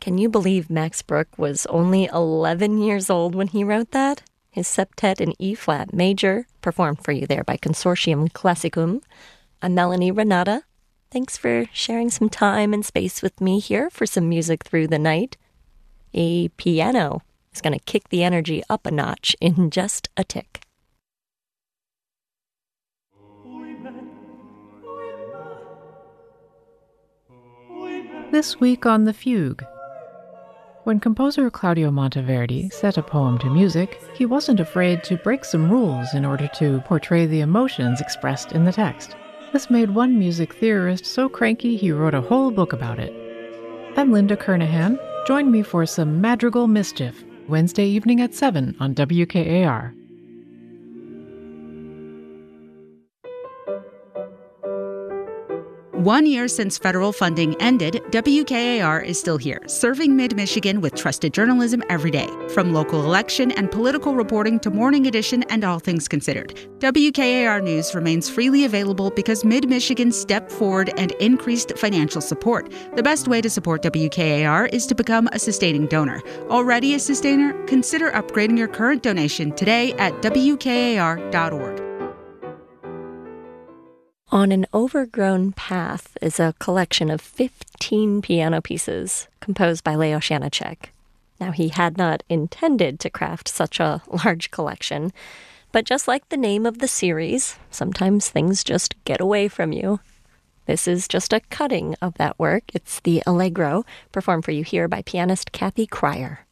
Can you believe Max Bruch was only 11 years old when he wrote that? His septet in E-flat major, performed for you there by Consortium Classicum. I'm Melanie Renata. Thanks for sharing some time and space with me here for some music through the night. A piano is going to kick the energy up a notch in just a tick. This week on The Fugue. When composer Claudio Monteverdi set a poem to music, he wasn't afraid to break some rules in order to portray the emotions expressed in the text. This made one music theorist so cranky he wrote a whole book about it. I'm Linda Kernahan. Join me for some madrigal mischief, Wednesday evening at 7 on WKAR. One year since federal funding ended, WKAR is still here, serving Mid-Michigan with trusted journalism every day. From local election and political reporting to morning edition and all things considered. WKAR News remains freely available because Mid-Michigan stepped forward and increased financial support. The best way to support WKAR is to become a sustaining donor. Already a sustainer? Consider upgrading your current donation today at WKAR.org. On an Overgrown Path is a collection of 15 piano pieces composed by Leo Janáček. Now, he had not intended to craft such a large collection, but just like the name of the series, sometimes things just get away from you. This is just a cutting of that work. It's the Allegro, performed for you here by pianist Kathy Cryer.